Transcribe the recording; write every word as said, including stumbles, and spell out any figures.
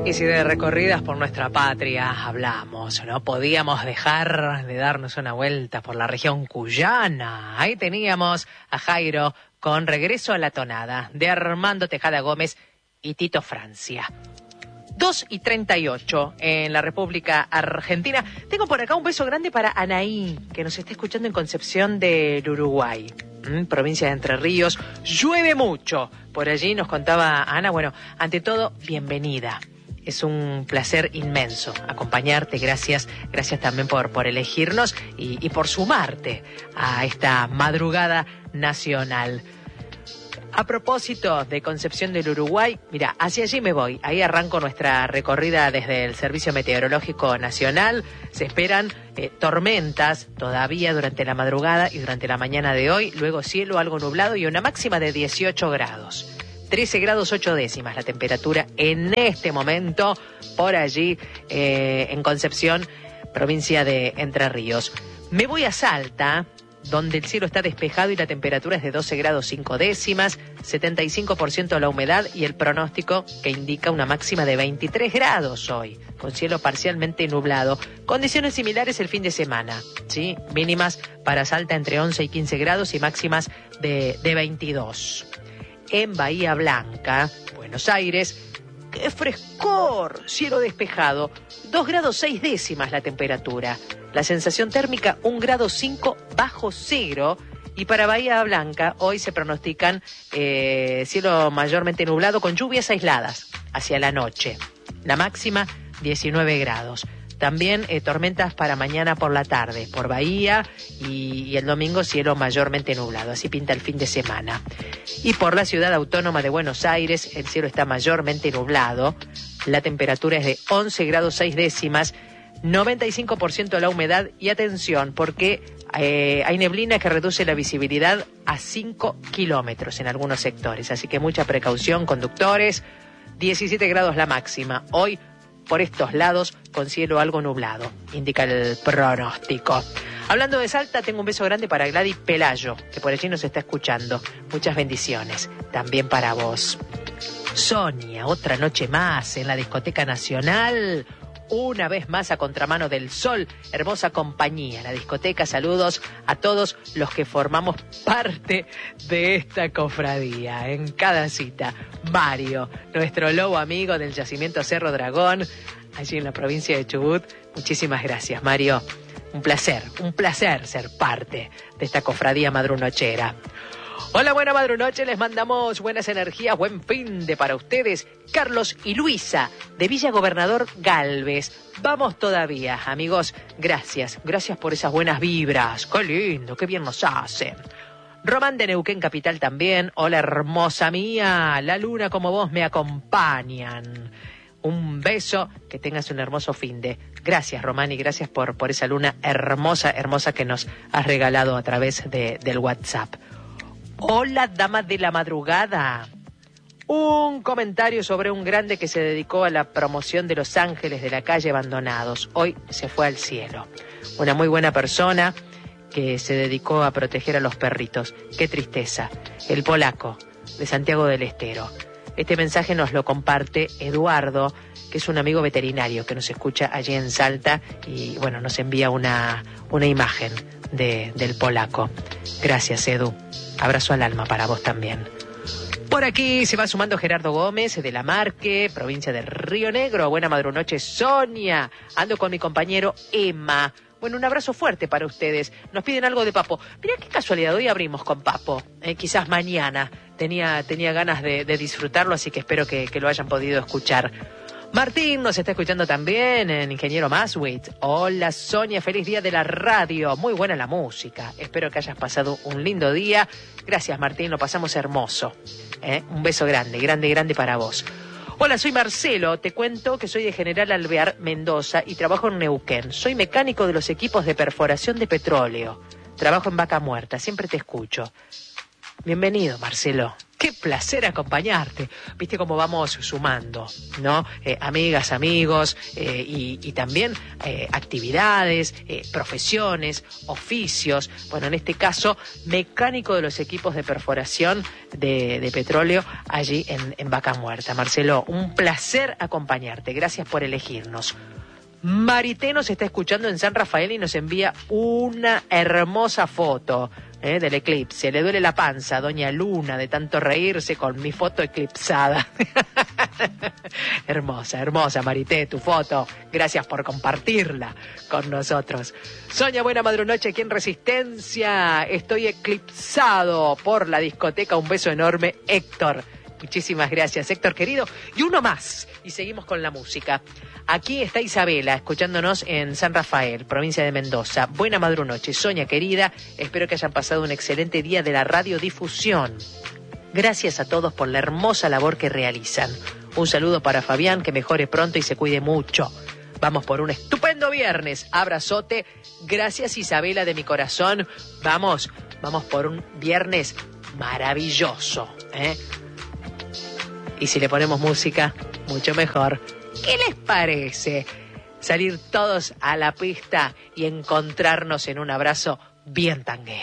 Y si de recorridas por nuestra patria hablamos, no podíamos dejar de darnos una vuelta por la región cuyana. Ahí teníamos a Jairo con Regreso a la Tonada, de Armando Tejada Gómez y Tito Francia. dos y treinta y ocho en la República Argentina. Tengo por acá un beso grande para Anaí, que nos está escuchando en Concepción del Uruguay, ¿Mm? provincia de Entre Ríos. Llueve mucho por allí, nos contaba Ana. Bueno, ante todo, bienvenida. Es un placer inmenso acompañarte. Gracias, gracias también por, por elegirnos y, y por sumarte a esta madrugada nacional. A propósito de Concepción del Uruguay, mira, hacia allí me voy. Ahí arranco nuestra recorrida desde el Servicio Meteorológico Nacional. Se esperan eh, tormentas todavía durante la madrugada y durante la mañana de hoy. Luego cielo algo nublado y una máxima de dieciocho grados. trece grados ocho décimas la temperatura en este momento por allí eh, en Concepción, provincia de Entre Ríos. Me voy a Salta, donde el cielo está despejado y la temperatura es de doce grados cinco décimas, setenta y cinco por ciento la humedad y el pronóstico que indica una máxima de veintitrés grados hoy, con cielo parcialmente nublado. Condiciones similares el fin de semana, ¿sí? Mínimas para Salta entre once y quince grados y máximas de, de veintidós. En Bahía Blanca, Buenos Aires, ¡qué frescor! Cielo despejado, dos grados seis décimas la temperatura. La sensación térmica, un grado cinco bajo cero. Y para Bahía Blanca, hoy se pronostican eh, cielo mayormente nublado con lluvias aisladas hacia la noche. La máxima, diecinueve grados. También eh, tormentas para mañana por la tarde, por Bahía, y, y el domingo cielo mayormente nublado. Así pinta el fin de semana. Y por la ciudad autónoma de Buenos Aires, el cielo está mayormente nublado. La temperatura es de once grados seis décimas, noventa y cinco por ciento la humedad. Y atención, porque eh, hay neblina que reduce la visibilidad a cinco kilómetros en algunos sectores. Así que mucha precaución, conductores. diecisiete grados la máxima. Hoy, por estos lados, con cielo algo nublado, indica el pronóstico. Hablando de Salta, tengo un beso grande para Gladys Pelayo, que por allí nos está escuchando. Muchas bendiciones, también para vos. Sonia, otra noche más en la Discoteca Nacional. Una vez más a contramano del sol, hermosa compañía, la discoteca. Saludos a todos los que formamos parte de esta cofradía. En cada cita, Mario, nuestro lobo amigo del yacimiento Cerro Dragón, allí en la provincia de Chubut. Muchísimas gracias, Mario. Un placer, un placer ser parte de esta cofradía madrunochera. Hola, buena madrunoche, les mandamos buenas energías, buen fin de para ustedes. Carlos y Luisa, de Villa Gobernador Galvez. Vamos todavía, amigos. Gracias, gracias por esas buenas vibras. Qué lindo, qué bien nos hacen. Román de Neuquén Capital también. Hola, hermosa mía. La luna como vos me acompañan. Un beso, que tengas un hermoso fin de. Gracias, Román, y gracias por, por esa luna hermosa, hermosa que nos has regalado a través de, del WhatsApp. Hola, dama de la madrugada. Un comentario sobre un grande que se dedicó a la promoción de Los Ángeles de la Calle Abandonados. Hoy se fue al cielo. Una muy buena persona que se dedicó a proteger a los perritos. Qué tristeza. El polaco, de Santiago del Estero. Este mensaje nos lo comparte Eduardo, que es un amigo veterinario que nos escucha allí en Salta y, bueno, nos envía una, una imagen de, del polaco. Gracias, Edu. Abrazo al alma para vos también. Por aquí se va sumando Gerardo Gómez, de La Marque, provincia del Río Negro. Buena madrunoche, Sonia. Ando con mi compañero Emma. Bueno, un abrazo fuerte para ustedes. Nos piden algo de Papo. Mirá qué casualidad, hoy abrimos con Papo. Eh, quizás mañana. Tenía, tenía ganas de, de disfrutarlo, así que espero que, que lo hayan podido escuchar. Martín nos está escuchando también en Ingeniero Maswit. Hola, Sonia, feliz día de la radio. Muy buena la música. Espero que hayas pasado un lindo día. Gracias, Martín, lo pasamos hermoso. ¿Eh? Un beso grande, grande, grande para vos. Hola, soy Marcelo. Te cuento que soy de General Alvear, Mendoza, y trabajo en Neuquén. Soy mecánico de los equipos de perforación de petróleo. Trabajo en Vaca Muerta. Siempre te escucho. Bienvenido, Marcelo. Qué placer acompañarte. Viste cómo vamos sumando, ¿no? Eh, amigas, amigos, eh, y, y también eh, actividades, eh, profesiones, oficios. Bueno, en este caso, mecánico de los equipos de perforación de, de petróleo allí en, en Vaca Muerta. Marcelo, un placer acompañarte. Gracias por elegirnos. Marité nos está escuchando en San Rafael y nos envía una hermosa foto eh, del eclipse. Le duele la panza a Doña Luna de tanto reírse con mi foto eclipsada. Hermosa, hermosa, Marité, tu foto. Gracias por compartirla con nosotros. Sonia, buena madrunoche aquí en Resistencia. Estoy eclipsado por la discoteca. Un beso enorme, Héctor. Muchísimas gracias, Héctor querido. Y uno más, y seguimos con la música. Aquí está Isabela, escuchándonos en San Rafael, provincia de Mendoza. Buena madrunoche, Sonia querida. Espero que hayan pasado un excelente día de la radiodifusión. Gracias a todos por la hermosa labor que realizan. Un saludo para Fabián, que mejore pronto y se cuide mucho. Vamos por un estupendo viernes. Abrazote. Gracias, Isabela, de mi corazón. Vamos, vamos por un viernes maravilloso, ¿eh? Y si le ponemos música, mucho mejor. ¿Qué les parece salir todos a la pista y encontrarnos en un abrazo bien tanguero?